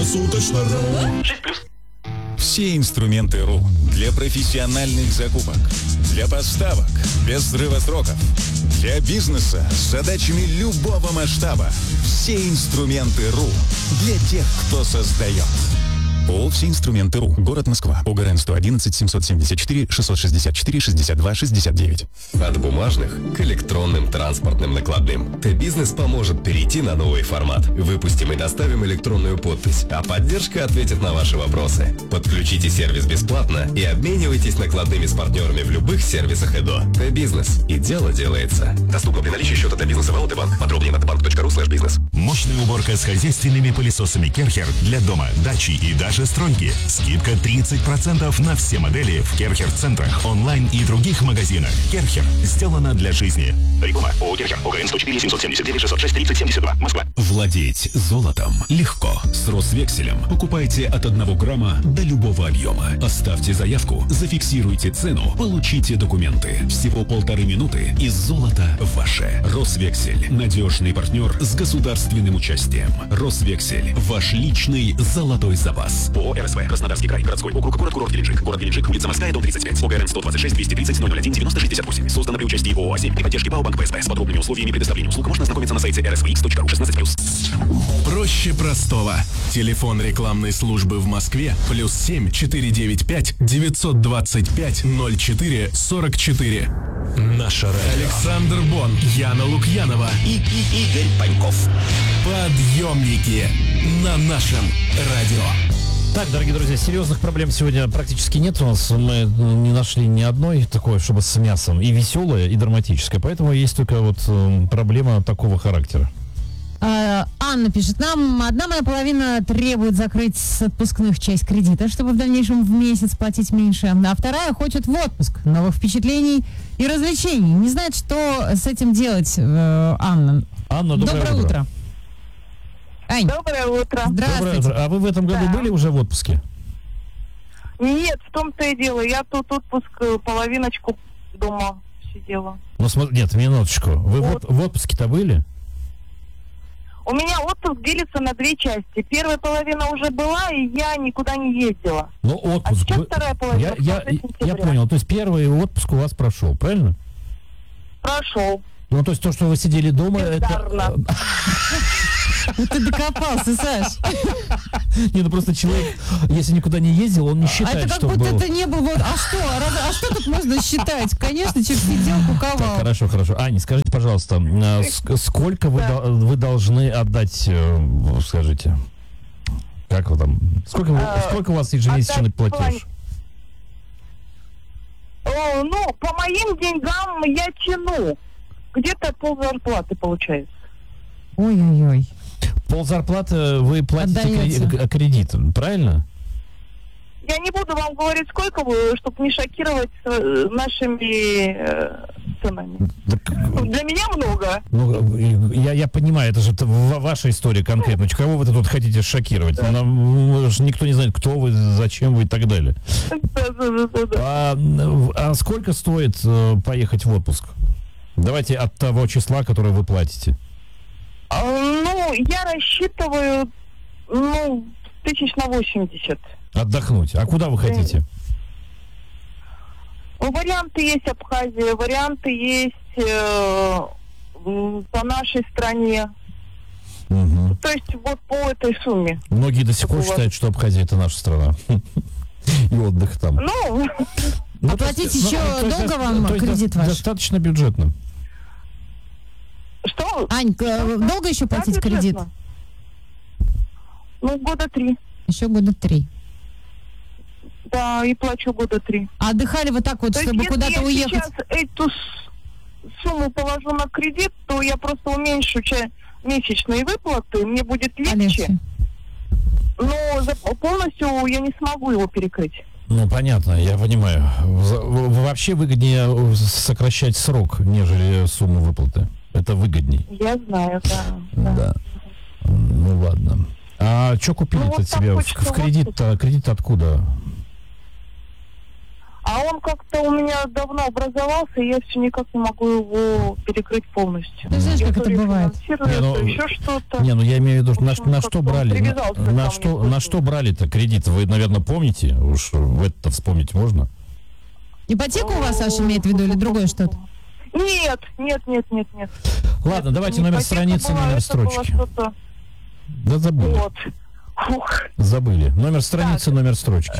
Круглосуточно.ру. 6+. Все инструменты РУ для профессиональных закупок, для поставок без срыва сроков, для бизнеса с задачами любого масштаба. Все инструменты РУ для тех, кто создает. ООО «Все инструменты РУ». Город Москва. ОГРН 111 774 664 62 69. От бумажных к электронным транспортным накладным. Т-бизнес поможет перейти на новый формат. Выпустим и доставим электронную подпись, а поддержка ответит на ваши вопросы. Подключите сервис бесплатно и обменивайтесь накладными с партнерами в любых сервисах ЭДО. Т-бизнес. И дело делается. Доступно при наличии счета Т-бизнеса в АОТ-банк. Подробнее на tbank.ru/бизнес. Мощная уборка с хозяйственными пылесосами Керхер для дома, дачи и даже стройки. Скидка 30% на все модели в Керхер-центрах, онлайн и других магазинах. Керхер. Сделано для жизни. Реклама. ООО «Керхер». ОГРН 104 779 606 30 72. Москва. Владеть золотом легко. С Росвекселем покупайте от 1 грамма до любого объема. Оставьте заявку, зафиксируйте цену, получите документы. Всего 1,5 минуты и золото ваше. Росвексель. Надежный партнер с государственным участием. Росвексель. Ваш личный золотой запас. ООО «РСВ». Краснодарский край. Городской округ. Город Геленджик. Город Геленджик. Улица Морская, дом 35. ОГРН 126 230 001 90 68. Создано при участии ООО «А7» при поддержке ПАО «Банк ПСБ». С подробными условиями предоставления услуг можно ознакомиться на сайте rsvx.ru 16+. Проще простого. Телефон рекламной службы в Москве +7 495 925 04 44. Наша радио. Александр Бон, Яна Лукьянова и Игорь Паньков. Подъемники на нашем радио. Так, дорогие друзья, серьезных проблем сегодня практически нет у нас. Мы не нашли ни одной такой, чтобы с мясом. И веселая, и драматическая. Поэтому есть только вот проблема такого характера. Анна пишет, нам одна моя половина требует закрыть с отпускных часть кредита, чтобы в дальнейшем в месяц платить меньше, а вторая хочет в отпуск, новых впечатлений и развлечений. Не знает, что с этим делать, Анна. Анна, доброе утро. Ань. Доброе утро. Здравствуйте. Доброе утро. А вы в этом году были уже в отпуске? Нет, в том-то и дело. Я тут отпуск половиночку дома сидела. Ну, нет, минуточку. Вы в отпуске-то были? У меня отпуск делится на 2 части. Первая половина уже была, и я никуда не ездила. Ну, отпуск. А сейчас вторая половина. Я понял. То есть первый отпуск у вас прошел, правильно? Прошел. Ну, то есть то, что вы сидели дома, бездарно. Ты докопался, Саш. Не, ну просто человек, если никуда не ездил, он не считает, что это как будто это не было. А что тут можно считать? Конечно, человек сидел, куковал. Так, хорошо. Аня, скажите, пожалуйста, сколько вы должны отдать, скажите, как вы там, сколько у вас ежемесячный платеж? Ну, по моим деньгам я тяну. Где-то ползарплаты получается. Ой-ой-ой. Ползарплаты вы платите кредитом, правильно? Я не буду вам говорить, сколько вы, чтобы не шокировать нашими ценами. Для меня много. Ну, я понимаю, это же ваша история конкретно. Кого вы тут хотите шокировать? Да. Никто не знает, кто вы, зачем вы и так далее. Да. А сколько стоит поехать в отпуск? Давайте от того числа, которое вы платите. Ну, я рассчитываю, 80 тысяч. Отдохнуть. А куда вы хотите? Варианты есть Абхазия, варианты есть по нашей стране. Угу. То есть вот по этой сумме. Многие до сих пор считают, что Абхазия — это наша страна. И отдых там. Оплатить еще долго вам кредит ваш? Достаточно бюджетно. Что? Ань, долго еще платить кредит? Года 3. Еще года 3. Да, и плачу года 3. А отдыхали вы так вот, то чтобы куда-то уехать? Если я сейчас эту сумму положу на кредит, то я просто уменьшу месячные выплаты, мне будет легче. Но полностью я не смогу его перекрыть. Ну, понятно, я понимаю. Вообще выгоднее сокращать срок, нежели сумму выплаты. Это выгодней. Я знаю, да. Ну, ладно. А что купили-то себе в кредит? Кредит откуда? А он как-то у меня давно образовался, и я все никак не могу его перекрыть полностью. Ты знаешь, как это бывает? Еще что-то. Не, ну я имею в виду, на что как-то брали, на что брали-то кредит? Вы, наверное, помните? Уж это вспомнить можно? Ипотеку у вас, Саша, имеет в виду или другое что-то? Нет. Ладно, давайте номер страницы, номер строчки. Да забыли. Вот. Фух. Забыли. Номер страницы, номер строчки.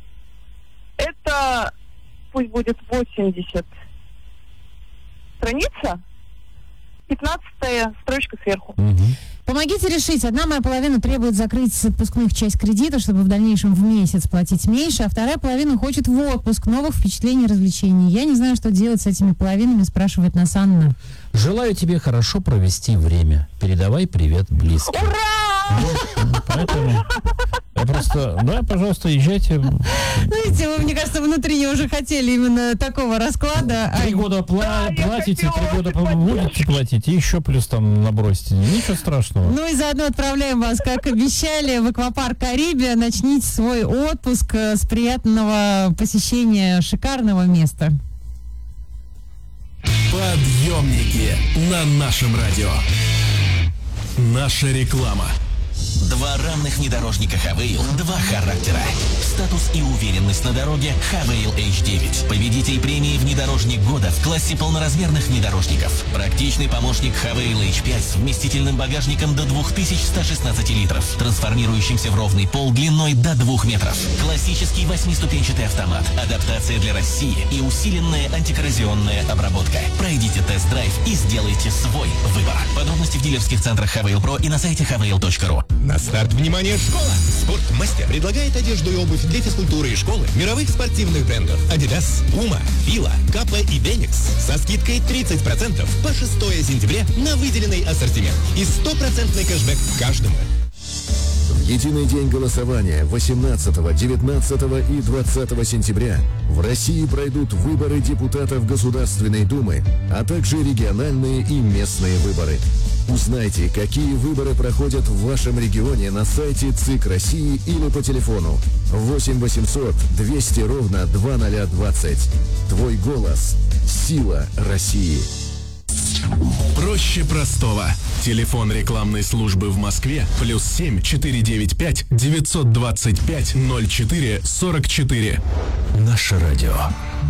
Это пусть будет 80. Страница? 15-я строчка сверху. Угу. Помогите решить. Одна моя половина требует закрыть с отпускных часть кредита, чтобы в дальнейшем в месяц платить меньше, а вторая половина хочет в отпуск, новых впечатлений, развлечений. Я не знаю, что делать с этими половинами, спрашивает нас Анна. Желаю тебе хорошо провести время. Передавай привет близким. Ура! Вот, поэтому я просто, да, пожалуйста, езжайте. Знаете, вы, мне кажется, внутренне уже хотели именно такого расклада. 3 года платите, 3 года будете платить, и еще плюс там набросите. Ничего страшного. Ну и заодно отправляем вас, как обещали, в аквапарк Карибия. Начните свой отпуск с приятного посещения шикарного места. Подъемники на нашем радио. Наша реклама. Два равных внедорожника Хавейл, два характера. Статус и уверенность на дороге Хавейл H9. Победитель премии «Внедорожник года» в классе полноразмерных внедорожников. Практичный помощник Хавейл H5 с вместительным багажником до 2116 литров, трансформирующимся в ровный пол длиной до 2 метров. Классический 8-ступенчатый автомат, адаптация для России и усиленная антикоррозионная обработка. Пройдите тест-драйв и сделайте свой выбор. Подробности в дилерских центрах Хавейл Про и на сайте havail.ru. На старт, внимание, школа! Спортмастер предлагает одежду и обувь для физкультуры и школы мировых спортивных брендов Adidas, Puma, Fila, Kappa и Benix со скидкой 30% по 6 сентября на выделенный ассортимент и 100% кэшбэк каждому. В единый день голосования 18, 19 и 20 сентября в России пройдут выборы депутатов Государственной Думы, а также региональные и местные выборы. Узнайте, какие выборы проходят в вашем регионе на сайте ЦИК России или по телефону 8 800 200 ровно 2020. Твой голос – сила России. Проще простого. Телефон рекламной службы в Москве +7 495 925 04 44. Наше радио.